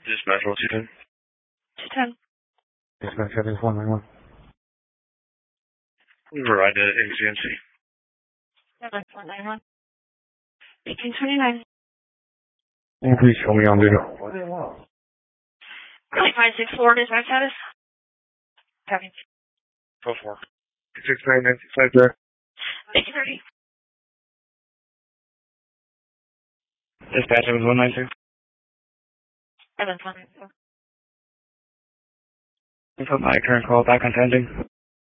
Dispatch, what's your 210. Dispatch, that is 191. Right to ACNC. 191. 1829. And please show me on video. 564 dispatch status. Copy. 4-4. 69965 there. 1830. Dispatch, it was 192. 724. Put my current call back on pending.